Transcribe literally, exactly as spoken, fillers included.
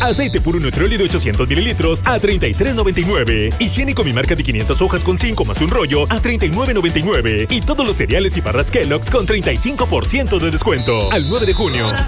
Aceite puro Nutrioli de ochocientos mililitros a treinta y tres noventa y nueve. Higiénico Mi Marca de quinientas hojas con cinco más un rollo a treinta y nueve noventa y nueve. Y todos los cereales y barras Kellogg's con treinta y cinco por ciento de descuento. Al nueve de junio.